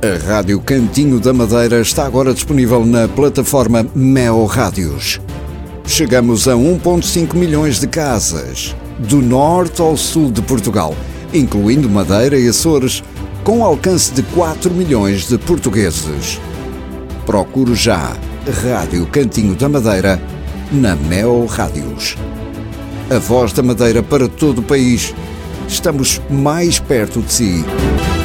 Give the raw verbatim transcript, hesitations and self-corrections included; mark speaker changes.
Speaker 1: A Rádio Cantinho da Madeira está agora disponível na plataforma Meo Rádios. Chegamos a um vírgula cinco milhões de casas, do norte ao sul de Portugal, incluindo Madeira e Açores, com alcance de quatro milhões de portugueses. Procure já Rádio Cantinho da Madeira na Meo Rádios. A voz da Madeira para todo o país. Estamos mais perto de si.